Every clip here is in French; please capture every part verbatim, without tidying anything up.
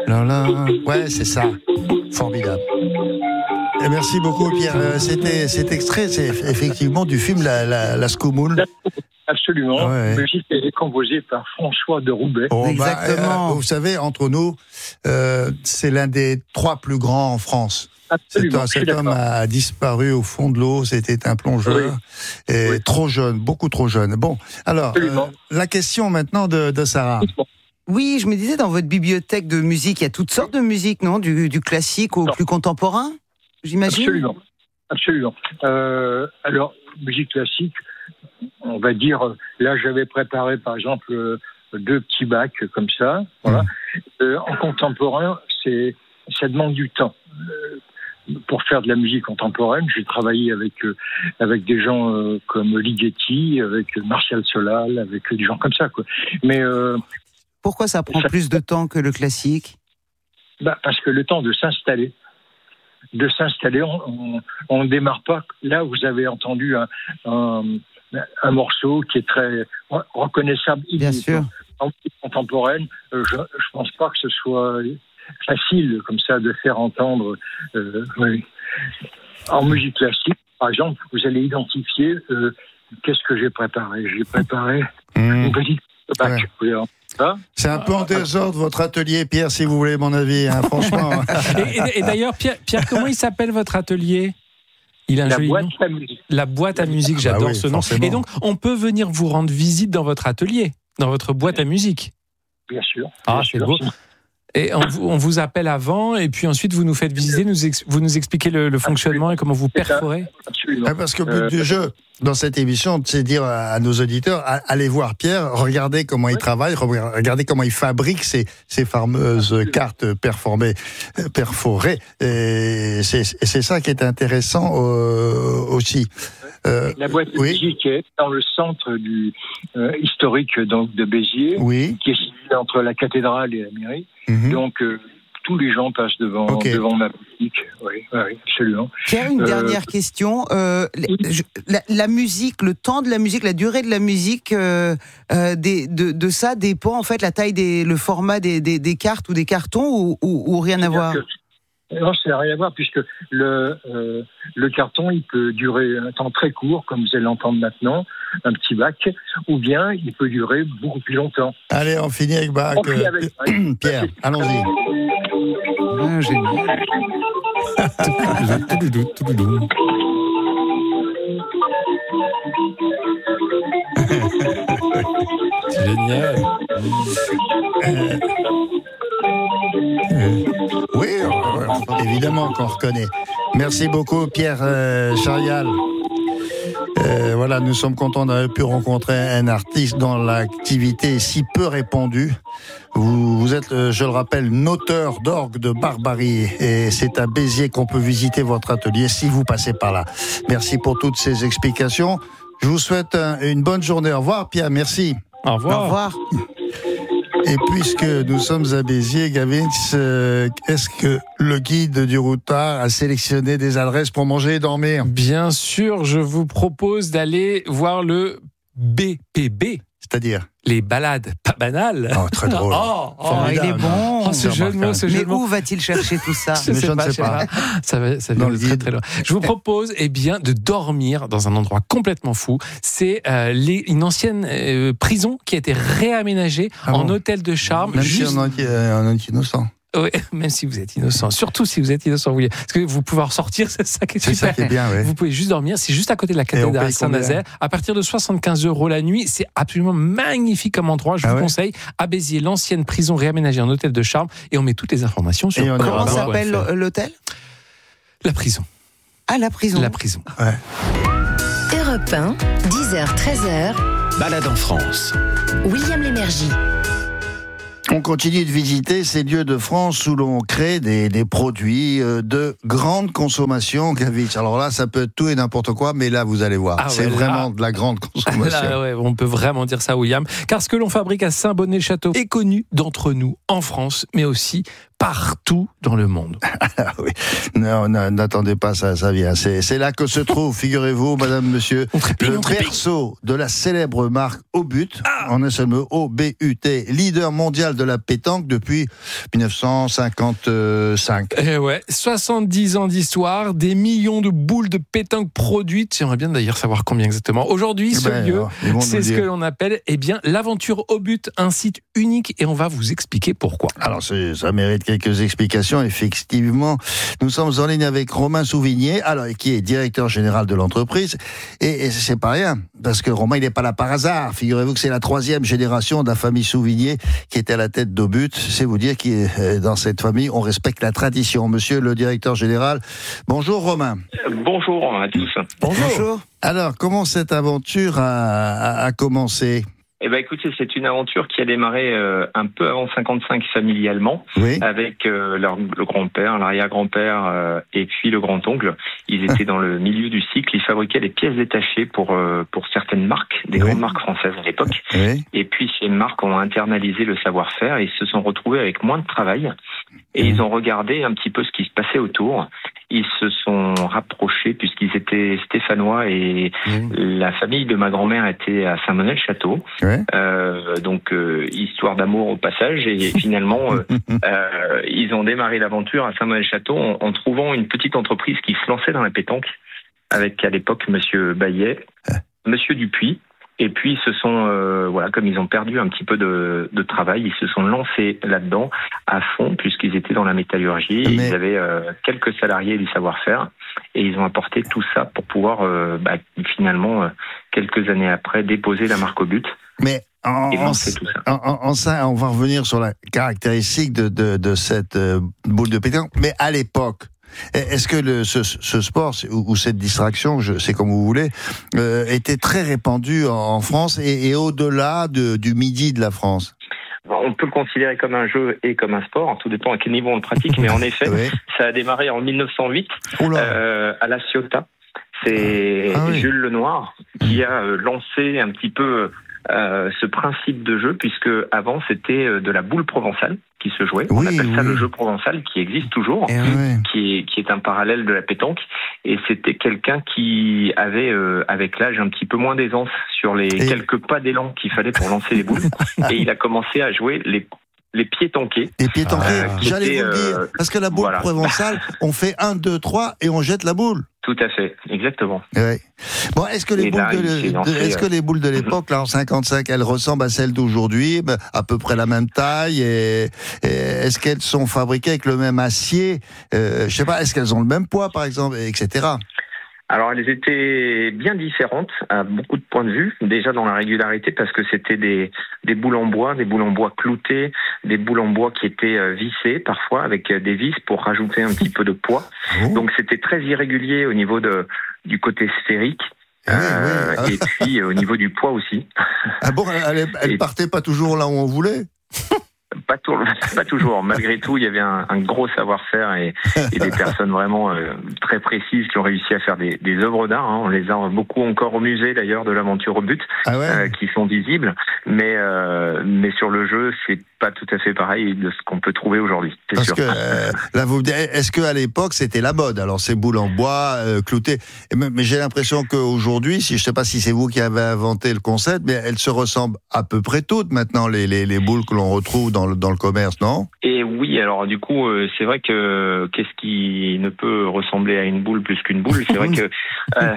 Là, là. Ouais, c'est ça. Formidable. Et merci beaucoup, Pierre. Euh, c'était, cet extrait, c'est effectivement du film La, la, la Scoumoule. Absolument. Ouais, ouais. Le musique est composée par François de Roubaix. Oh, Exactement. Bah, euh, vous savez, entre nous, euh, c'est l'un des trois plus grands en France. Absolument. Cet, cet homme a disparu au fond de l'eau. C'était un plongeur. Oui. Et oui. Trop jeune, beaucoup trop jeune. Bon, alors, euh, la question maintenant de, de Sarah. Oui, je me disais, dans votre bibliothèque de musique, il y a toutes sortes de musiques, non ? Du, du classique au non. plus contemporain, j'imagine ? Absolument. Absolument. Euh, alors, musique classique, on va dire, là, j'avais préparé, par exemple, deux petits bacs comme ça. Voilà. Mmh. Euh, en contemporain, c'est, ça demande du temps. Euh, pour faire de la musique contemporaine, j'ai travaillé avec euh, avec des gens euh, comme Ligeti, avec Martial Solal, avec des gens comme ça, quoi. Mais euh, pourquoi ça prend ça, plus de temps que le classique ? Bah parce que le temps de s'installer, de s'installer, on ne démarre pas. Là, vous avez entendu un, un, un morceau qui est très reconnaissable. Bien sûr. En musique contemporaine, je ne pense pas que ce soit facile comme ça de faire entendre. Euh, oui. En musique classique, par exemple, vous allez identifier euh, qu'est-ce que j'ai préparé. J'ai préparé mmh. une petite bac. Ouais. C'est un peu en désordre votre atelier, Pierre, si vous voulez mon avis, hein, franchement. et, et, et d'ailleurs, Pierre, Pierre, comment il s'appelle votre atelier ? Il a un La joli boîte nom. à musique. La boîte à musique, j'adore bah oui, ce nom. forcément. Et donc, on peut venir vous rendre visite dans votre atelier, dans votre boîte à musique. Bien sûr. Ah, bien c'est sûr, beau. c'est... Et on vous, on vous appelle avant, et puis ensuite vous nous faites visiter, nous ex, vous nous expliquez le, le fonctionnement et comment vous perforez. Absolument. Parce que le but euh, du jeu dans cette émission, c'est dire à nos auditeurs, allez voir Pierre, regardez comment il oui. travaille, regardez comment il fabrique ces, ces fameuses Absolument. cartes performées, perforées. Et c'est, c'est ça qui est intéressant euh, aussi. Euh, la boîte de oui. musique est dans le centre du euh, historique donc de Béziers, oui. qui est situé entre la cathédrale et la mairie. Mm-hmm. Donc euh, tous les gens passent devant okay. devant ma boutique. Oui, oui, absolument. Pierre, une euh, dernière question. Euh, oui. je, la, la musique, le temps de la musique, la durée de la musique, euh, euh, des, de, de ça dépend en fait la taille des, le format des, des, des cartes ou des cartons ou, ou, ou rien à voir. Que, Non, ça n'a rien à voir, puisque le, euh, le carton, il peut durer un temps très court, comme vous allez l'entendre maintenant, un petit bac, ou bien il peut durer beaucoup plus longtemps. Allez, on finit avec bac. Euh, avec... Pierre, allons-y. Ah, génial. C'est génial. Euh... Euh, oui, euh, évidemment qu'on reconnaît. Merci beaucoup, Pierre euh, Charial. Euh, voilà, nous sommes contents d'avoir pu rencontrer un artiste dont l'activité est si peu répandue. Vous, vous êtes, euh, je le rappelle, noteur d'orgue de Barbarie, et c'est à Béziers qu'on peut visiter votre atelier si vous passez par là. Merci pour toutes ces explications. Je vous souhaite un, une bonne journée. Au revoir, Pierre. Merci. Au revoir. Au revoir. Et puisque nous sommes à Béziers, Gavin, euh, est-ce que le guide du routard a sélectionné des adresses pour manger et dormir ? Bien sûr, je vous propose d'aller voir le B P B. C'est-à-dire ? Les balades pas banales. Oh, très drôle. Oh, oh il est bon. Oh, ce jeu de mots, ce jeu Mais de mots. où va-t-il chercher tout ça ? Je Mais sais je pas, ne sais pas. pas. Ça va, ça vient de très très loin. Je vous propose, eh bien, de dormir dans un endroit complètement fou. C'est euh, les, une ancienne euh, prison qui a été réaménagée ah en bon hôtel de charme. Même juste... si on est, euh, on est innocent. Oui, même si vous êtes innocent. Surtout si vous êtes innocent, vous voulez. Parce que vous pouvez en sortir, c'est ça qui est c'est super. Ça qui est bien, oui. Vous pouvez juste dormir. C'est juste à côté de la cathédrale Saint-Nazaire. À partir de soixante-quinze euros la nuit, c'est absolument magnifique comme endroit. Je ah vous ouais. conseille. À Béziers, l'ancienne prison réaménagée en hôtel de charme. Et on met toutes les informations sur. Comment s'appelle l'hôtel ? La prison. Ah, la prison. La prison. Ouais. Europe un, dix heures treize heures. Balade en France. William Lémergie. On continue de visiter ces lieux de France où l'on crée des, des produits de grande consommation, Gavitch. Alors là, ça peut être tout et n'importe quoi, mais là, vous allez voir, ah c'est ouais, vraiment là, de la grande consommation. Là, ouais, on peut vraiment dire ça, William. Car ce que l'on fabrique à Saint-Bonnet-Château est connu d'entre nous en France, mais aussi partout dans le monde. Ah oui. Non, non, n'attendez pas, ça, ça vient. C'est, c'est là que se trouve, figurez-vous, madame, monsieur, trépille, le berceau de la célèbre marque Obut, ah. en un seul mot, O B U T, leader mondial de la pétanque depuis dix-neuf cent cinquante-cinq. Eh ouais, soixante-dix ans d'histoire, des millions de boules de pétanque produites. J'aimerais bien d'ailleurs savoir combien exactement. Aujourd'hui, ce ben, lieu, alors, c'est ce dire. que l'on appelle, eh bien, l'aventure Obut, un site unique, et on va vous expliquer pourquoi. Alors, c'est, ça mérite quelques explications. Effectivement, nous sommes en ligne avec Romain Souvigné, alors qui est directeur général de l'entreprise, et, et c'est pas rien, parce que Romain, il n'est pas là par hasard. Figurez-vous que c'est la troisième génération de la famille Souvigné qui est à la tête d'Obut. C'est vous dire que dans cette famille, on respecte la tradition. Monsieur le directeur général, bonjour Romain. Bonjour à tous. Bonjour. bonjour. Alors, comment cette aventure a, a, a commencé ? Eh ben, écoutez, c'est une aventure qui a démarré euh, un peu avant cinquante-cinq familialement, oui. avec euh, leur, le grand-père, l'arrière-grand-père euh, et puis le grand-oncle. Ils étaient dans le milieu du cycle, ils fabriquaient des pièces détachées pour euh, pour certaines marques, des oui. grandes marques françaises à l'époque. Oui. Et puis ces marques ont internalisé le savoir-faire et ils se sont retrouvés avec moins de travail. Et mmh. ils ont regardé un petit peu ce qui se passait autour. Ils se sont rapprochés puisqu'ils étaient stéphanois et mmh. la famille de ma grand-mère était à Saint-Monnet-le-Château. Ouais. Euh, donc euh, histoire d'amour au passage. Et finalement, euh, euh, ils ont démarré l'aventure à Saint-Monnet-le-Château en, en trouvant une petite entreprise qui se lançait dans la pétanque avec à l'époque Monsieur Baillet, Monsieur Dupuis. Et puis ils se sont, euh, voilà, comme ils ont perdu un petit peu de, de travail, ils se sont lancés là-dedans à fond puisqu'ils étaient dans la métallurgie. Mais... Ils avaient euh, quelques salariés du savoir-faire et ils ont apporté tout ça pour pouvoir, euh, bah, finalement, euh, quelques années après, déposer la marque Obut. Mais en, en, en, en ça, on va revenir sur la caractéristique de, de, de cette euh, boule de pétanque. Mais à l'époque, est-ce que le, ce, ce sport ou, ou cette distraction, je sais comme vous voulez, euh, était très répandu en, en France et, et au-delà de, du midi de la France? On peut le considérer comme un jeu et comme un sport, tout dépend à quel niveau on le pratique, mais en effet, oui. ça a démarré en mille neuf cent huit euh, à La Ciotat. C'est ah, oui. Jules Lenoir qui a euh, lancé un petit peu euh, ce principe de jeu, puisque avant c'était de la boule provençale qui se jouait. Oui, on appelle ça oui. le jeu provençal, qui existe toujours, oui. qui est qui est un parallèle de la pétanque. Et c'était quelqu'un qui avait, euh, avec l'âge, un petit peu moins d'aisance sur les et... quelques pas d'élan qu'il fallait pour lancer les boules. Et il a commencé à jouer les les pieds tankés. Les pieds tankés, euh, j'allais vous le dire. Parce que la boule voilà. provençale, on fait un, deux, trois et on jette la boule. Tout à fait, exactement. Ouais. Bon, est-ce que les, boules là, de, lancé, de, est-ce que les boules de l'époque, là, en cinquante-cinq, elles ressemblent à celles d'aujourd'hui, à peu près la même taille, et, et est-ce qu'elles sont fabriquées avec le même acier, euh, je sais pas, est-ce qu'elles ont le même poids, par exemple, et cetera. Alors, elles étaient bien différentes à beaucoup de points de vue. Déjà dans la régularité, parce que c'était des, des boules en bois, des boules en bois cloutées, des boules en bois qui étaient euh, vissées parfois avec des vis pour rajouter un petit peu de poids. Oh. Donc, c'était très irrégulier au niveau de, du côté sphérique. Oui, euh, oui. Et puis, au niveau du poids aussi. Ah bon, elle, elle et... partait pas toujours là où on voulait? Pas, tout, pas toujours. Malgré tout, il y avait un, un gros savoir-faire et, et des personnes vraiment euh, très précises qui ont réussi à faire des, des œuvres d'art. Hein. On les a beaucoup encore au musée d'ailleurs de l'aventure Obut, ah ouais. euh, qui sont visibles. Mais euh, mais sur le jeu, c'est pas tout à fait pareil de ce qu'on peut trouver aujourd'hui. C'est Parce sûr. que euh, là, vous est-ce que à l'époque c'était la mode? Alors ces boules en bois euh, cloutées. Mais j'ai l'impression qu'aujourd'hui, si je sais pas si c'est vous qui avez inventé le concept, mais elles se ressemblent à peu près toutes maintenant les les, les boules que l'on retrouve dans le dans le commerce, non? Et oui, alors du coup, euh, c'est vrai que qu'est-ce qui ne peut ressembler à une boule plus qu'une boule? C'est vrai que euh,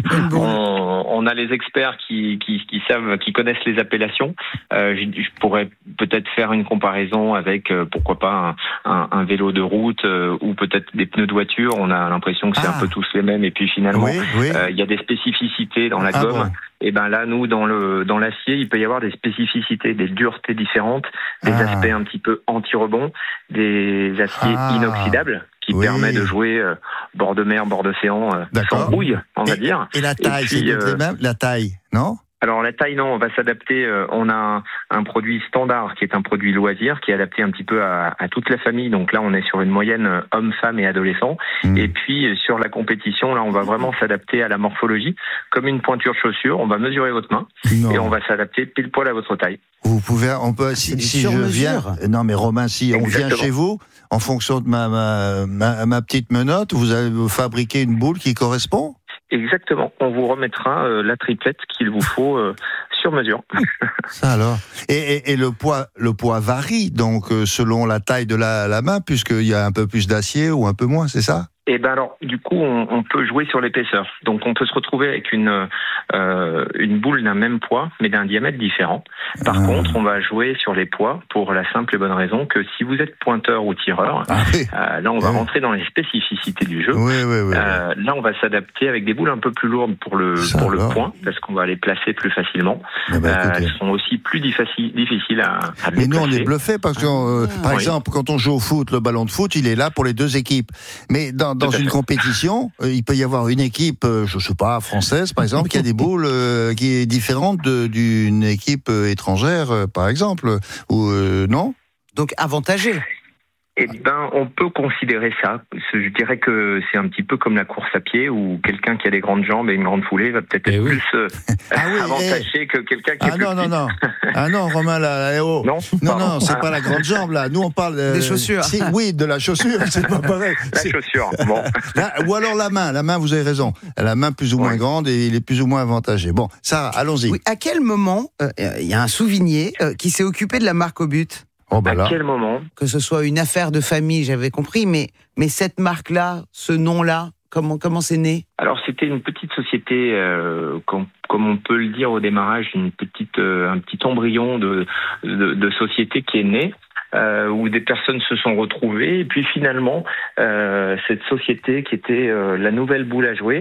on, on a les experts qui, qui qui savent, qui connaissent les appellations. Euh, je, je pourrais peut-être faire une comparaison avec euh, pourquoi pas un, un, un vélo de route euh, ou peut-être des pneus de voiture. On a l'impression que c'est ah. un peu tous les mêmes, et puis finalement, oui, oui. Euh, il y a des spécificités dans la ah, gomme. Bon. Et ben là, nous, dans le dans l'acier, il peut y avoir des spécificités, des duretés différentes, des ah. aspects un petit peu anti-rebond, des aciers ah. inoxydables qui oui. permet de jouer euh, bord de mer, bord d'océan, euh, sans rouille, on va et, dire. Et la taille, et puis, c'est euh, les mêmes, la taille, non? Alors la taille, non, on va s'adapter. Euh, on a un, un produit standard qui est un produit loisir, qui est adapté un petit peu à, à toute la famille. Donc là, on est sur une moyenne euh, homme, femme et adolescent. Mmh. Et puis euh, sur la compétition, là, on va vraiment s'adapter à la morphologie, comme une pointure de chaussure. On va mesurer votre main non. et on va s'adapter pile poil à votre taille. Vous pouvez, on peut, si, si je viens, non mais Romain, si Exactement. on vient chez vous, en fonction de ma ma, ma ma petite menotte, vous allez vous fabriquer une boule qui correspond. Exactement. On vous remettra euh, la triplette qu'il vous faut euh, sur mesure. Ça alors. Et, et, et le poids, le poids varie donc euh, selon la taille de la, la main, puisqu'il y a un peu plus d'acier ou un peu moins, c'est ça? Et ben alors, du coup, on, on peut jouer sur l'épaisseur. Donc, on peut se retrouver avec une euh, une boule d'un même poids, mais d'un diamètre différent. Par ah. contre, on va jouer sur les poids pour la simple et bonne raison que si vous êtes pointeur ou tireur, ah oui. euh, là, on va oui. rentrer dans les spécificités du jeu. Oui, oui, oui, euh, là, on va s'adapter avec des boules un peu plus lourdes pour le Ça pour alors. le point, parce qu'on va les placer plus facilement. Ah bah, euh, elles sont aussi plus difficiles difficiles à, à Mais nous, on est bluffés parce que, euh, ah. par oui. exemple, quand on joue au foot, le ballon de foot, il est là pour les deux équipes. Mais dans dans une compétition, euh, il peut y avoir une équipe, euh, je sais pas, française par exemple, qui a des boules euh, qui est différente de, d'une équipe euh, étrangère, euh, par exemple, ou euh, non? Donc avantagé. Eh ben, on peut considérer ça. Je dirais que c'est un petit peu comme la course à pied où quelqu'un qui a des grandes jambes et une grande foulée va peut-être être oui. plus euh, ah oui, avantagé eh. que quelqu'un qui ah est plus non, petit. non, non. Ah non, Romain, là, là oh. Non, non, non, c'est ah. pas la grande jambe, là. Nous, on parle... Euh, des chaussures. C'est, oui, de la chaussure, c'est pas pareil. La c'est... chaussure, bon. Là, ou alors la main. La main, vous avez raison. La main plus ou moins oui. grande et il est plus ou moins avantagé. Bon, Sarah, allons-y. Oui, à quel moment il euh, y a un souvenier euh, qui s'est occupé de la marque au but? Oh bah à là. quel moment? Que ce soit une affaire de famille, j'avais compris, mais, mais cette marque-là, ce nom-là, comment, comment c'est né? Alors c'était une petite société, euh, comme, comme on peut le dire au démarrage, une petite, euh, un petit embryon de, de, de société qui est né. Euh, où des personnes se sont retrouvées et puis finalement euh, cette société qui était euh, la nouvelle boule à jouer,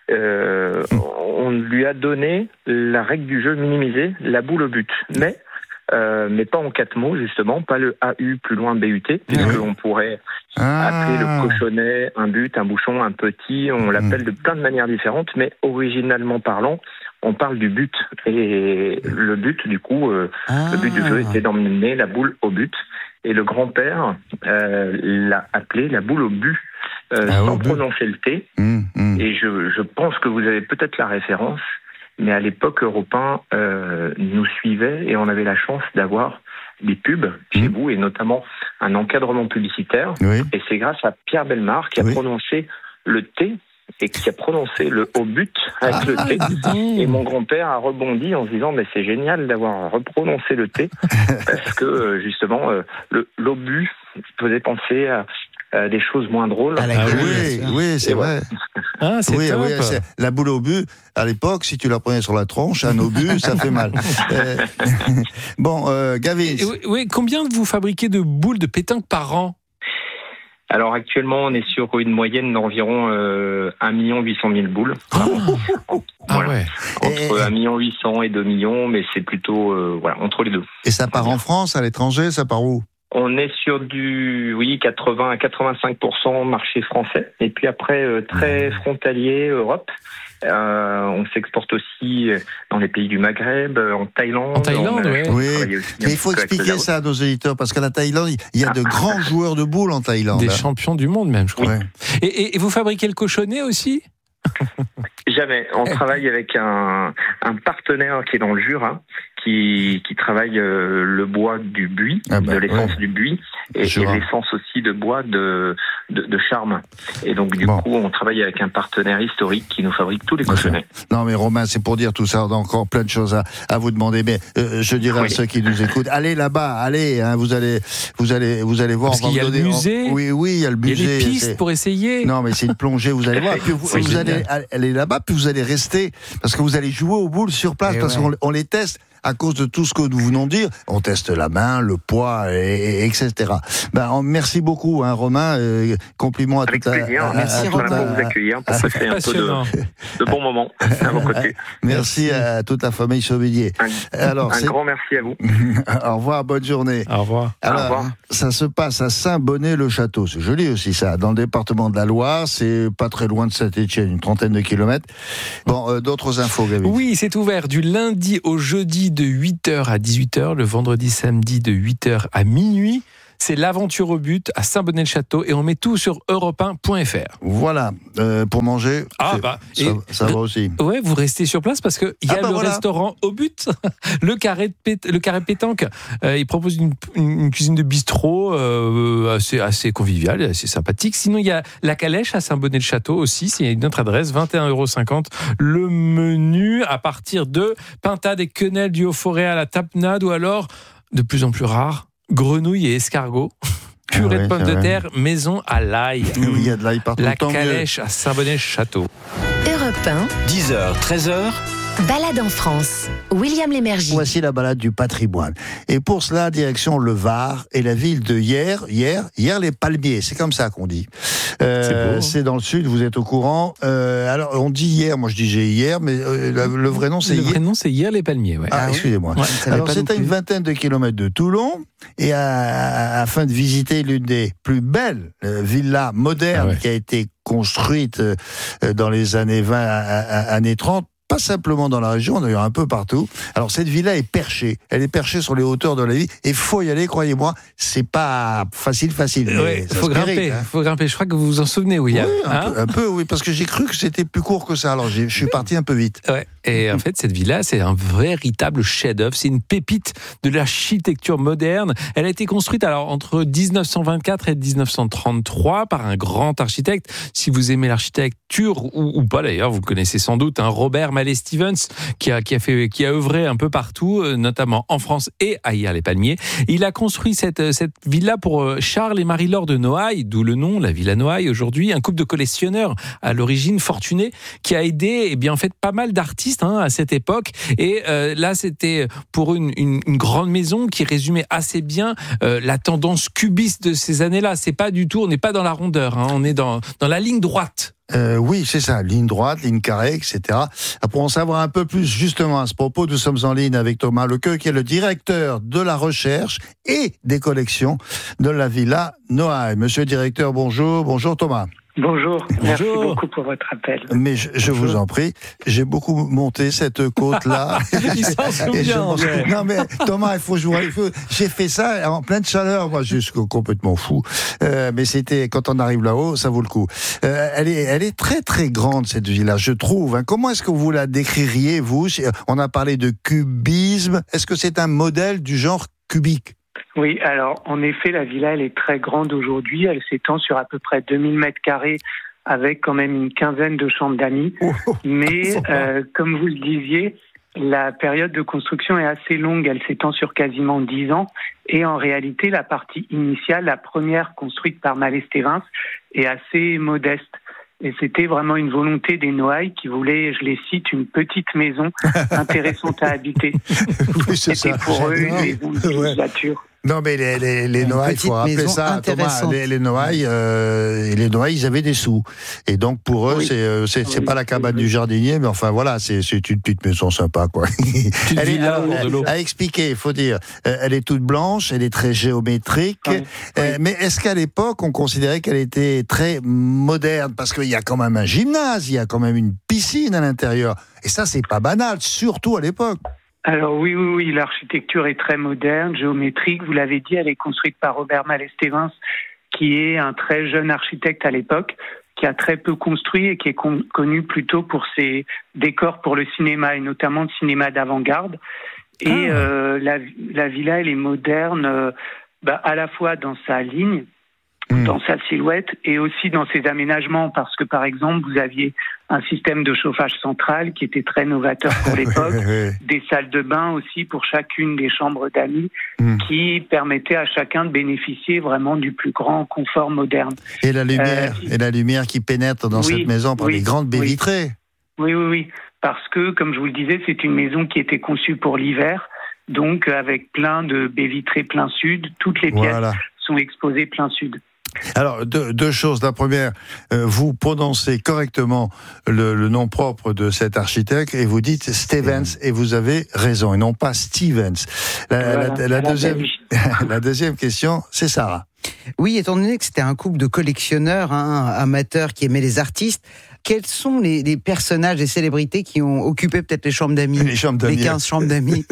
euh, on lui a donné la règle du jeu minimisée, la boule au but, mais Euh, mais pas en quatre mots justement, pas le A U plus loin B U T, puisque oui. on pourrait ah. appeler le cochonnet un but, un bouchon, un petit, on mmh. l'appelle de plein de manières différentes, mais originalement parlant, on parle du but. Et le but, du coup, euh, ah. le but du jeu était d'emmener la boule au but. Et le grand-père euh, l'a appelé la boule au but, euh, ah, sans prononcer le T. Mmh, mmh. Et je, je pense que vous avez peut-être la référence. Mais à l'époque, Europe un euh, nous suivait et on avait la chance d'avoir des pubs chez mmh. vous et notamment un encadrement publicitaire. Oui. Et c'est grâce à Pierre Bellemare qui a oui. prononcé le T et qui a prononcé le au but avec ah, le T. Ah, et mon grand-père a rebondi en se disant mais c'est génial d'avoir reprononcé le T parce que justement le l'obus faisait penser à Euh, des choses moins drôles. Ah, ah oui, oui, c'est vrai. Ah, c'est oui, top. oui, c'est la boule au but. À l'époque, si tu la prenais sur la tronche, un obus, ça fait mal. Euh, bon, euh, Gavin. Oui, oui, combien vous fabriquez de boules de pétanque par an? Alors actuellement, on est sur une moyenne d'environ euh, un million huit cent mille boules. Oh. Voilà. Ah ouais. Entre un million huit cents et deux millions, mais c'est plutôt euh, voilà, entre les deux. Et ça part en France, à l'étranger, ça part où? On est sur du, oui, quatre-vingts à quatre-vingt-cinq pour cent marché français. Et puis après, euh, très frontalier, Europe. Euh, on s'exporte aussi dans les pays du Maghreb, en Thaïlande. En Thaïlande, oui. Oui. Mais il faut expliquer ça à nos éditeurs, parce qu'à la Thaïlande, il y a de ah. grands joueurs de boules en Thaïlande. Des hein. champions du monde même, je crois. Ouais. Et, et, et vous fabriquez le cochonnet aussi? Jamais. On travaille avec un, un partenaire qui est dans le Jura, qui, qui travaille euh, le bois du buis, ah bah, de l'essence ouais. du buis, et, et l'essence aussi de bois de, de, de charme. Et donc, du bon. coup, on travaille avec un partenaire historique qui nous fabrique tous les cochonnets. Non, mais Romain, c'est pour dire tout ça, on a encore plein de choses à, à vous demander. Mais euh, je dirais oui. à ceux qui nous écoutent, allez là-bas, allez, hein, vous allez, vous allez, vous allez voir. Parce qu'il y a le musée. En... Oui, oui, il y a le musée. Il y a des pistes c'est... pour essayer. Non, mais c'est une plongée, vous allez voir. Puis vous, oui, vous allez aller là-bas, puis vous allez rester, parce que vous allez jouer aux boules sur place, et parce ouais. qu'on on les teste. à cause de tout ce que nous venons de dire. On teste la main, le poids, et, et, etc. Ben, merci beaucoup, hein, Romain. Euh, compliments à Avec toute plaisir. la... Merci, Romain, pour vous accueillir, pour passer un peu de, de bons moments à vos côtés. Merci, merci à toute la famille Chauvillier. Un, Alors, un c'est... grand merci à vous. Au revoir, bonne journée. Au revoir. Alors, Au revoir. Ça se passe à Saint-Bonnet-le-Château. C'est joli aussi, ça. Dans le département de la Loire, c'est pas très loin de Saint-Étienne, une trentaine de kilomètres. Bon, euh, d'autres infos, Gaby? Oui, c'est ouvert du lundi au jeudi de huit heures à dix-huit heures, le vendredi, samedi de huit heures à minuit. C'est l'aventure au but à Saint-Bonnet-le-Château et on met tout sur europe un point f r. Voilà, euh, pour manger, ah bah, ça, et ça va aussi. Ouais, vous restez sur place parce qu'il y a ah bah le voilà. restaurant au but, le carré, de pét- le carré pétanque. Euh, il propose une, une cuisine de bistrot euh, assez, assez conviviale et assez sympathique. Sinon, il y a la Calèche à Saint-Bonnet-le-Château aussi, c'est une autre adresse, vingt et un euros cinquante. Le menu à partir de pintade et quenelle du Haut-Forêt à la tapenade ou alors, de plus en plus rare, grenouilles et escargots, purée ah ouais, de pommes de vrai. terre, maison à l'ail. Oui, il y a de l'ail partout. La Calèche à Saint-Bonnet-Château. Europe un. dix heures, treize heures. Balade en France. William Lémergie. Voici la balade du patrimoine. Et pour cela, direction le Var et la ville de Hyères, Hyères, Hyères-les-Palmiers. C'est comme ça qu'on dit. Euh, c'est, beau, hein. C'est dans le sud, vous êtes au courant. Euh, alors, on dit Hyères, moi je dis j'ai Hyères, mais euh, le, le vrai nom c'est Le Hyères. vrai nom c'est Hyères-les-Palmiers, ouais. Ah, excusez-moi. Ouais, alors, c'est à une vingtaine de kilomètres de Toulon. Et à, afin de visiter l'une des plus belles euh, villas modernes ah ouais. qui a été construite euh, dans les années vingt, à, à, années trente, pas simplement dans la région, d'ailleurs un peu partout. Alors cette villa est perchée, elle est perchée sur les hauteurs de la ville, et faut y aller, croyez-moi, c'est pas facile, facile. Il ouais, faut grimper, mérite, hein. faut grimper. Je crois que vous vous en souvenez, William. Oui, un, hein peu, un peu, oui, parce que j'ai cru que c'était plus court que ça, alors je suis parti un peu vite. Ouais. Et en fait, cette villa, c'est un véritable chef-d'œuvre, c'est une pépite de l'architecture moderne. Elle a été construite alors entre dix-neuf cent vingt-quatre et dix-neuf cent trente-trois par un grand architecte. Si vous aimez l'architecture ou, ou pas d'ailleurs, vous le connaissez sans doute, hein, Robert Mallet-Stevens, qui a, qui a fait, qui a œuvré un peu partout, notamment en France et à Hyères-les-Palmiers. Il a construit cette, cette villa pour Charles et Marie-Laure de Noailles, d'où le nom, la Villa Noailles aujourd'hui, un couple de collectionneurs à l'origine fortunés qui a aidé, eh bien, en fait, pas mal d'artistes hein, à cette époque. Et euh, là, c'était pour une, une, une grande maison qui résumait assez bien euh, la tendance cubiste de ces années-là. C'est pas du tout, on n'est pas dans la rondeur, hein, on est dans, dans la ligne droite. Euh, oui, c'est ça, ligne droite, ligne carrée, et cetera. Pour en savoir un peu plus justement à ce propos, nous sommes en ligne avec Thomas Lequeux, qui est le directeur de la recherche et des collections de la Villa Noailles. Monsieur le directeur, bonjour. Bonjour Thomas. Bonjour, merci Bonjour. beaucoup pour votre appel. Mais je, je vous en prie, j'ai beaucoup monté cette côte-là. Il s'en souvient. Je... Non mais Thomas, il faut jouer. Il faut... J'ai fait ça en pleine chaleur, moi, je suis complètement fou. Euh, mais c'était quand on arrive là-haut, ça vaut le coup. Euh, elle est, elle est très très grande cette villa, je trouve. Hein. Comment est-ce que vous la décririez vous ? On a parlé de cubisme. Est-ce que c'est un modèle du genre cubique ? Oui, alors en effet, la villa, elle est très grande aujourd'hui. Elle s'étend sur à peu près deux mille mètres carrés avec quand même une quinzaine de chambres d'amis. Oh, Mais euh, comme vous le disiez, la période de construction est assez longue. Elle s'étend sur quasiment dix ans. Et en réalité, la partie initiale, la première construite par Mallet-Stevens, est assez modeste. Et c'était vraiment une volonté des Noailles qui voulaient, je les cite, une petite maison intéressante à habiter. Oui, c'est c'était ça. pour eux non, une maison de villégiature. Non, mais les, les, les Noailles, il faut rappeler ça, Thomas. Les, les Noailles, euh, les Noailles, ils avaient des sous. Et donc, pour eux, oui. c'est, euh, c'est, c'est oui, pas la cabane oui. du jardinier, mais enfin, voilà, c'est, c'est une petite maison sympa, quoi. elle est, alors, elle, à expliquer, il faut dire, euh, elle est toute blanche, elle est très géométrique. Oui. Euh, oui. Mais est-ce qu'à l'époque, on considérait qu'elle était très moderne? Parce qu'il y a quand même un gymnase, il y a quand même une piscine à l'intérieur. Et ça, c'est pas banal, surtout à l'époque. Alors oui, oui, oui, l'architecture est très moderne, géométrique. Vous l'avez dit, elle est construite par Robert Mallet-Stevens, qui est un très jeune architecte à l'époque, qui a très peu construit et qui est con- connu plutôt pour ses décors pour le cinéma, et notamment le cinéma d'avant-garde. Et ah. euh, la, la villa, elle est moderne euh, bah, à la fois dans sa ligne, mmh. dans sa silhouette, et aussi dans ses aménagements, parce que par exemple, vous aviez un système de chauffage central qui était très novateur pour l'époque, des salles de bain aussi pour chacune des chambres d'amis, mmh. qui permettaient à chacun de bénéficier vraiment du plus grand confort moderne. Et la lumière, euh, et la lumière qui pénètre dans oui, cette maison par oui, les grandes baies oui. vitrées. Oui, oui, oui, parce que, comme je vous le disais, c'est une maison qui était conçue pour l'hiver, donc avec plein de baies vitrées plein sud. Toutes les pièces voilà. sont exposées plein sud. Alors, deux, deux choses. La première, euh, vous prononcez correctement le, le nom propre de cet architecte et vous dites Stevens, et vous avez raison, et non pas Stevens. La, voilà, la, la, deuxième, la deuxième question, c'est Sarah. Oui, étant donné que c'était un couple de collectionneurs, hein, amateurs qui aimaient les artistes, quels sont les, les personnages et célébrités qui ont occupé peut-être les chambres d'amis, les, chambres d'amis. les quinze chambres d'amis?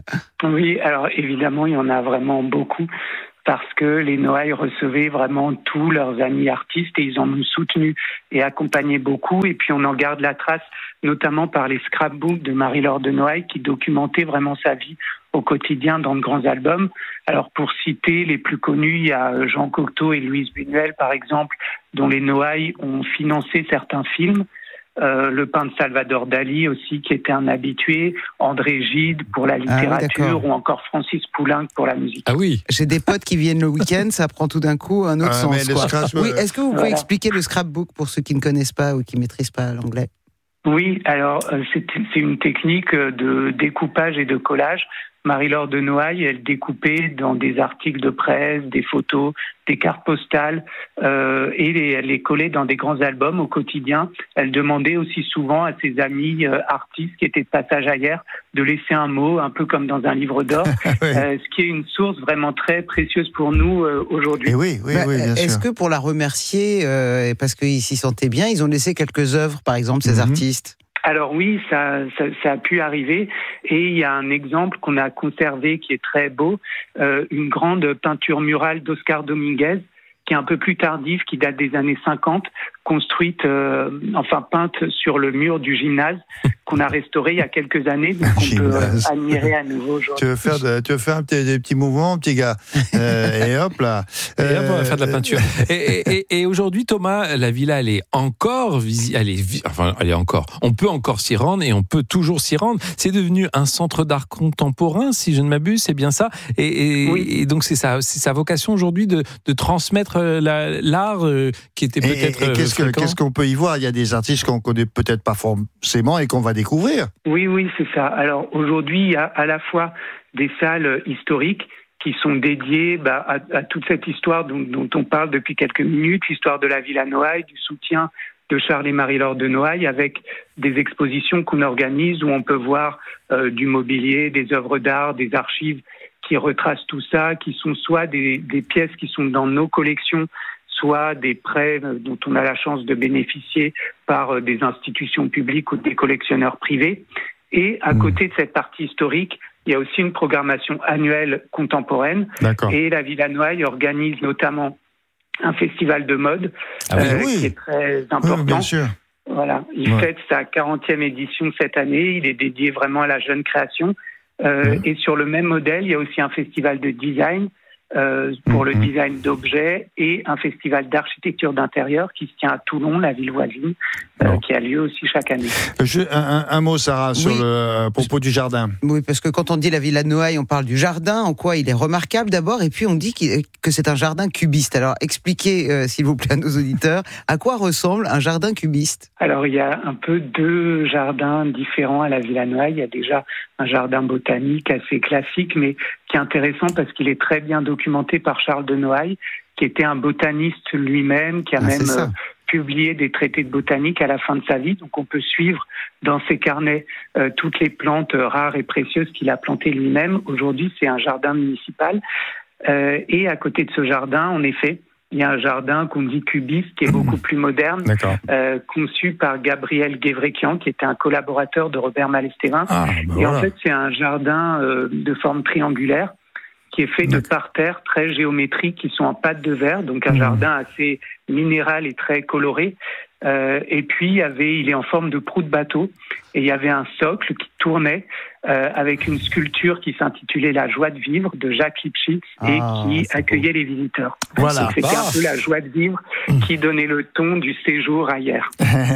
Oui, alors évidemment, il y en a vraiment beaucoup. Parce que les Noailles recevaient vraiment tous leurs amis artistes et ils en ont soutenu et accompagné beaucoup. Et puis on en garde la trace, notamment par les scrapbooks de Marie-Laure de Noailles qui documentaient vraiment sa vie au quotidien dans de grands albums. Alors pour citer les plus connus, il y a Jean Cocteau et Louise Buñuel par exemple, dont les Noailles ont financé certains films. Euh, le peintre Salvador Dali aussi, qui était un habitué, André Gide pour la littérature, ah oui, ou encore Francis Poulenc pour la musique. Ah oui. J'ai des potes qui viennent le week-end, ça prend tout d'un coup un autre ah, sens. Quoi. Scratch, oui, est-ce que vous pouvez voilà. expliquer le scrapbook pour ceux qui ne connaissent pas ou qui ne maîtrisent pas l'anglais? Oui, alors c'est, c'est une technique de découpage et de collage. Marie-Laure de Noailles, elle découpait dans des articles de presse, des photos, des cartes postales, euh, et les, elle les collait dans des grands albums au quotidien. Elle demandait aussi souvent à ses amis euh, artistes qui étaient de passage ailleurs de laisser un mot, un peu comme dans un livre d'or, oui. euh, ce qui est une source vraiment très précieuse pour nous euh, aujourd'hui. Et oui, oui, bah, oui, bien est-ce sûr. que pour la remercier, euh, parce qu'ils s'y sentaient bien, ils ont laissé quelques œuvres, par exemple, ces mm-hmm. artistes? Alors oui, ça, ça, ça a pu arriver et il y a un exemple qu'on a conservé qui est très beau, euh, une grande peinture murale d'Oscar Dominguez qui est un peu plus tardive, qui date des années cinquante, construite, euh, enfin peinte sur le mur du gymnase qu'on a restauré il y a quelques années, donc on peut euh, admirer à nouveau aujourd'hui. Tu veux faire, de, tu veux faire un petit, des petits mouvements, petit gars, euh, et hop là. Et hop, on va faire de la peinture. Et, et, et, et aujourd'hui, Thomas, la villa, elle est encore visible, elle est, enfin, elle est encore. On peut encore s'y rendre et on peut toujours s'y rendre. C'est devenu un centre d'art contemporain, si je ne m'abuse, c'est bien ça. Et, et, oui. et donc c'est sa, c'est sa vocation aujourd'hui de, de transmettre la, l'art euh, qui était peut-être. Et, et qu'est-ce, que, qu'est-ce qu'on peut y voir? Il y a des artistes qu'on connaît peut-être pas forcément et qu'on va découvrir. Oui, oui, c'est ça. Alors aujourd'hui, il y a à la fois des salles historiques qui sont dédiées bah, à, à toute cette histoire dont, dont on parle depuis quelques minutes, l'histoire de la Villa Noailles, du soutien de Charles et Marie-Laure de Noailles, avec des expositions qu'on organise où on peut voir euh, du mobilier, des œuvres d'art, des archives qui retracent tout ça, qui sont soit des, des pièces qui sont dans nos collections, soit des prêts dont on a la chance de bénéficier par des institutions publiques ou des collectionneurs privés. Et à mmh. côté de cette partie historique, il y a aussi une programmation annuelle contemporaine. D'accord. Et la Villa Noailles organise notamment un festival de mode ah euh, oui. qui est très important. Oui, bien sûr. Voilà, il ouais. fête sa quarantième édition cette année. Il est dédié vraiment à la jeune création. Euh, mmh. Et sur le même modèle, il y a aussi un festival de design euh, pour mmh. le design d'objets et un festival d'architecture d'intérieur qui se tient à Toulon, la ville voisine, euh, qui a lieu aussi chaque année. Je, un, un mot, Sarah, sur oui. le à propos du jardin. Oui, parce que quand on dit la Villa Noailles, on parle du jardin, en quoi il est remarquable d'abord, et puis on dit que c'est un jardin cubiste. Alors expliquez, euh, s'il vous plaît, à nos auditeurs, à quoi ressemble un jardin cubiste? Alors il y a un peu deux jardins différents à la Villa Noailles. Il y a déjà un jardin botanique assez classique, mais qui est intéressant parce qu'il est très bien documenté par Charles de Noailles, qui était un botaniste lui-même, qui a ah, même euh, publié des traités de botanique à la fin de sa vie. Donc on peut suivre dans ses carnets euh, toutes les plantes euh, rares et précieuses qu'il a plantées lui-même. Aujourd'hui, c'est un jardin municipal. Euh, et à côté de ce jardin, en effet, il y a un jardin qu'on dit cubiste, qui est beaucoup plus moderne, euh, conçu par Gabriel Guévrekian, qui était un collaborateur de Robert Malestévin. Ah, bah et voilà. En fait, c'est un jardin euh, de forme triangulaire, qui est fait de parterres très géométriques qui sont en pâte de verre, donc un mmh. jardin assez minéral et très coloré. Euh, et puis, il, y avait, il est en forme de proue de bateau, et il y avait un socle qui tournait euh, avec une sculpture qui s'intitulait La joie de vivre de Jacques Lipchitz et ah, qui accueillait beau. Les visiteurs. Voilà. Donc, c'était bah. un peu la joie de vivre qui donnait le ton du séjour à hier.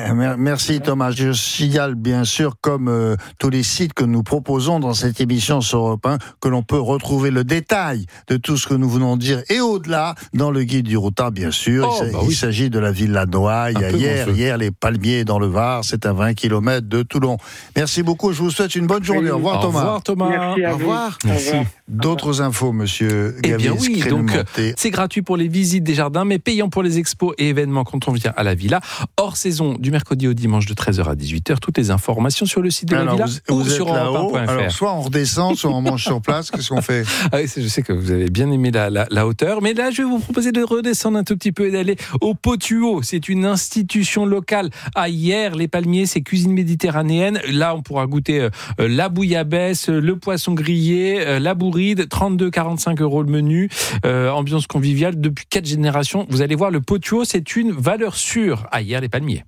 Merci Thomas. Je signale bien sûr, comme euh, tous les sites que nous proposons dans cette émission sur Europe un, que l'on peut retrouver le détail de tout ce que nous venons de dire et au-delà dans le guide du routard, bien sûr. Oh, il, bah il oui. s'agit de la Villa Noailles. Hier, hier, les Palmiers dans le Var, c'est à vingt kilomètres de Toulon. Merci beaucoup. Je vous souhaite une bonne journée. Au revoir, Thomas. Au revoir, Thomas. Merci à Au revoir. vous. Au revoir. D'autres infos, monsieur Eh bien Gavis, oui, donc Crénemonté. c'est gratuit pour les visites des jardins, mais payant pour les expos et événements quand on vient à la villa. Hors saison, du mercredi au dimanche de treize heures à dix-huit heures. Toutes les informations sur le site de la Alors, villa vous, ou vous sur êtes europe un là-haut, point f r. alors soit on redescend, soit on mange sur place. Qu'est-ce qu'on fait? Ah oui, je sais que vous avez bien aimé la, la, la hauteur, mais là, je vais vous proposer de redescendre un tout petit peu et d'aller au Potuo. C'est une institution locale. À Hier, les Palmiers, c'est cuisine méditerranéenne. Là, on pourra goûter euh, la bouillabaisse, le poisson grillé, euh, la bourride, trente-deux quarante-cinq euros le menu. Euh, ambiance conviviale depuis quatre générations. Vous allez voir, le Potuo, c'est une valeur sûre. À Hier, les Palmiers.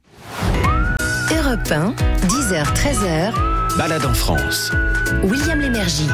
Europe un, dix heures treize heures. Balade en France. William Lémergie.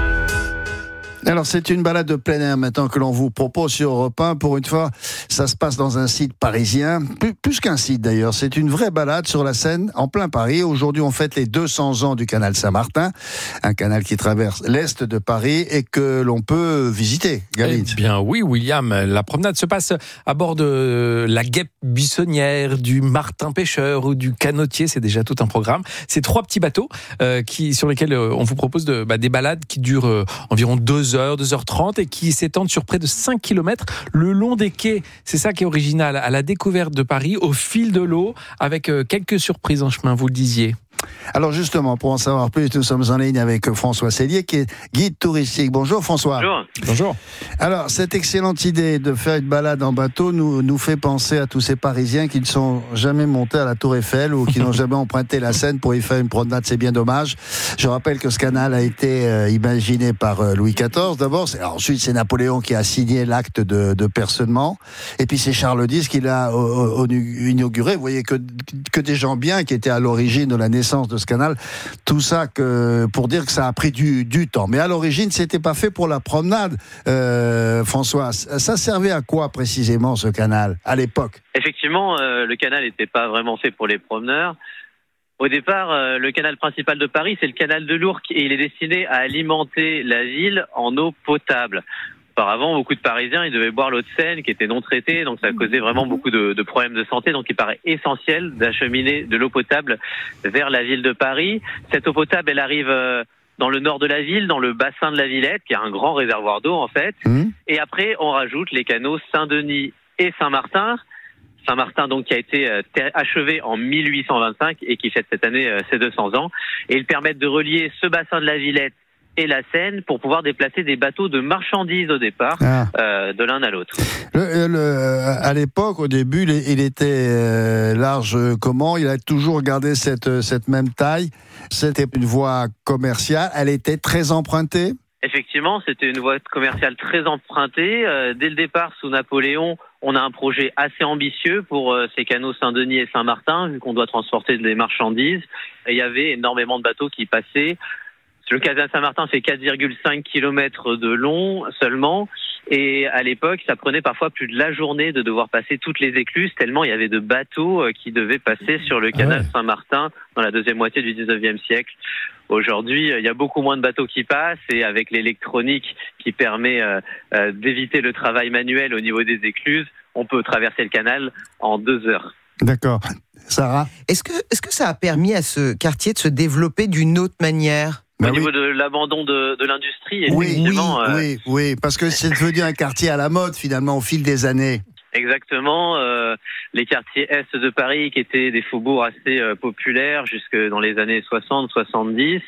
Alors, c'est une balade de plein air maintenant que l'on vous propose sur Europe un. Pour une fois, ça se passe dans un site parisien. Plus, plus qu'un site d'ailleurs, c'est une vraie balade sur la Seine en plein Paris. Aujourd'hui, on fête les deux cents ans du canal Saint-Martin, un canal qui traverse l'est de Paris et que l'on peut visiter. Galit. Eh bien oui, William, la promenade se passe à bord de la guêpe buissonnière, du martin pêcheur ou du canotier. C'est déjà tout un programme. C'est trois petits bateaux euh, qui, sur lesquels euh, on vous propose de, bah, des balades qui durent euh, environ deux heures, deux heures trente et qui s'étendent sur près de cinq kilomètres le long des quais. C'est ça qui est original, à la découverte de Paris au fil de l'eau avec euh, quelques surprises en chemin, vous le disiez. Alors justement, pour en savoir plus, nous sommes en ligne avec François Cellier, qui est guide touristique. Bonjour François. Bonjour. Bonjour. Alors, cette excellente idée de faire une balade en bateau nous, nous fait penser à tous ces Parisiens qui ne sont jamais montés à la Tour Eiffel ou qui n'ont jamais emprunté la Seine pour y faire une promenade. C'est bien dommage. Je rappelle que ce canal a été euh, imaginé par euh, Louis quatorze d'abord. C'est, ensuite, c'est Napoléon qui a signé l'acte de, de personnement. Et puis, c'est Charles X qui l'a euh, inauguré. Vous voyez que, que des gens bien qui étaient à l'origine de la naissance de ce canal. Tout ça que, pour dire que ça a pris du, du temps. Mais à l'origine, c'était pas fait pour la promenade. Euh, François, ça servait à quoi précisément ce canal à l'époque? Effectivement, euh, le canal n'était pas vraiment fait pour les promeneurs. Au départ, euh, le canal principal de Paris, c'est le canal de l'Ourcq et il est destiné à alimenter la ville en eau potable. Auparavant, beaucoup de Parisiens, ils devaient boire l'eau de Seine qui était non traitée, donc ça causait vraiment beaucoup de, de problèmes de santé. Donc il paraît essentiel d'acheminer de l'eau potable vers la ville de Paris. Cette eau potable, elle arrive euh, dans le nord de la ville, dans le bassin de la Villette, qui a un grand réservoir d'eau en fait. Mmh. Et après, on rajoute les canaux Saint-Denis et Saint-Martin. Saint-Martin donc qui a été euh, achevé en mille huit cent vingt-cinq et qui fête cette année euh, ses deux cents ans. Et ils permettent de relier ce bassin de la Villette et la Seine pour pouvoir déplacer des bateaux de marchandises au départ ah. euh, de l'un à l'autre. Le, le, à l'époque, au début, il était euh, large comment? Il a toujours gardé cette, cette même taille. C'était une voie commerciale. Elle était très empruntée? Effectivement, c'était une voie commerciale très empruntée. Euh, dès le départ, sous Napoléon, on a un projet assez ambitieux pour euh, ces canaux Saint-Denis et Saint-Martin, vu qu'on doit transporter des marchandises. Et il y avait énormément de bateaux qui passaient. Le canal Saint-Martin fait quatre virgule cinq kilomètres de long seulement. Et à l'époque, ça prenait parfois plus de la journée de devoir passer toutes les écluses, tellement il y avait de bateaux qui devaient passer sur le canal ah ouais. Saint-Martin dans la deuxième moitié du dix-neuvième siècle. Aujourd'hui, il y a beaucoup moins de bateaux qui passent et avec l'électronique qui permet euh, euh, d'éviter le travail manuel au niveau des écluses, on peut traverser le canal en deux heures. D'accord. Sarah ? Est-ce que, est-ce que ça a permis à ce quartier de se développer d'une autre manière ? Au Ben niveau oui. de l'abandon de, de l'industrie, oui, effectivement. Oui, euh... oui, oui, parce que c'est devenu un quartier à la mode finalement au fil des années. Exactement. Euh, les quartiers est de Paris, qui étaient des faubourgs assez euh, populaires jusque dans les années soixante soixante-dix,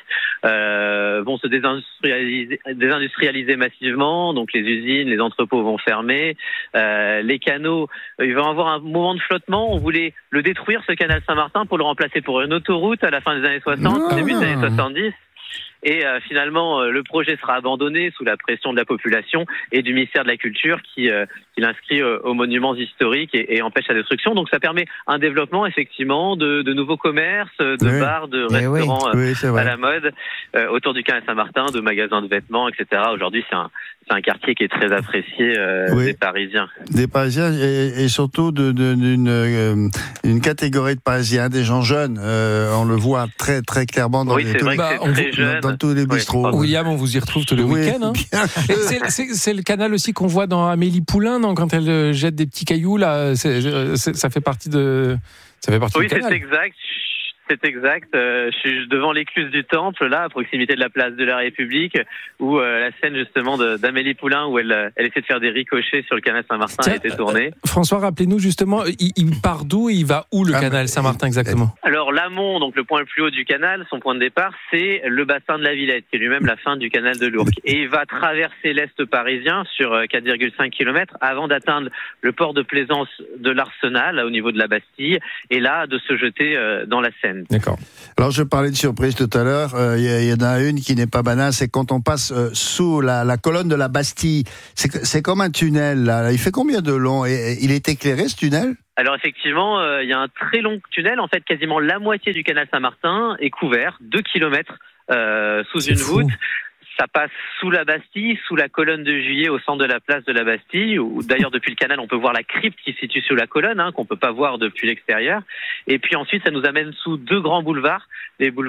euh, vont se désindustrialiser, désindustrialiser massivement. Donc les usines, les entrepôts vont fermer. Euh, les canaux, euh, il va y avoir un moment de flottement. On voulait le détruire, ce canal Saint-Martin, pour le remplacer pour une autoroute à la fin des années soixante, ah. début des années soixante-dix. Et euh, finalement, euh, le projet sera abandonné sous la pression de la population et du ministère de la Culture qui, euh, qui l'inscrit euh, aux monuments historiques et, et empêche sa destruction. Donc ça permet un développement effectivement de, de nouveaux commerces, de oui. bars, de et restaurants oui. Euh, oui, à la mode euh, autour du canal Saint-Martin, de magasins de vêtements, et cetera. Aujourd'hui, c'est un, c'est un quartier qui est très apprécié euh, oui. des Parisiens. Des Parisiens et, et surtout de, de, d'une euh, une catégorie de Parisiens, des gens jeunes. Euh, on le voit très très clairement dans oui, les c'est vrai bah, que c'est très jeune. Dans tous les bistrots. Oui. William, on vous y retrouve tous les oui, week-ends. Hein. c'est, c'est, c'est le canal aussi qu'on voit dans Amélie Poulain, non, quand elle jette des petits cailloux là. C'est, c'est, ça fait partie de. Ça fait partie oui, du canal. Oui, c'est exact. C'est exact. Euh, je suis devant l'écluse du Temple, là, à proximité de la place de la République, où euh, la scène justement de, d'Amélie Poulain, où elle, elle essaie de faire des ricochets sur le canal Saint-Martin, Tiens, a été tournée. Euh, François, rappelez-nous justement, il, il part d'où et il va où le ah, canal Saint-Martin exactement? Alors l'amont, donc le point le plus haut du canal, son point de départ, c'est le bassin de la Villette, qui est lui-même la fin du canal de l'Ourcq. Et il va traverser l'Est parisien sur quatre virgule cinq kilomètres avant d'atteindre le port de plaisance de l'Arsenal, au niveau de la Bastille, et là de se jeter euh, dans la Seine. D'accord. Alors je parlais de surprise tout à l'heure, il euh, y, y en a une qui n'est pas banale, c'est quand on passe euh, sous la, la colonne de la Bastille. C'est, c'est comme un tunnel, là. Il fait combien de long? Et, et, il est éclairé ce tunnel? Alors effectivement, euh, il y a un très long tunnel, en fait quasiment la moitié du canal Saint-Martin est couvert, deux kilomètres euh, sous c'est une fou. voûte. Ça passe sous la Bastille, sous la colonne de Juillet, au centre de la place de la Bastille, où d'ailleurs depuis le canal on peut voir la crypte qui se situe sous la colonne, hein, qu'on peut pas voir depuis l'extérieur. Et puis ensuite ça nous amène sous deux grands boulevards, les boulevards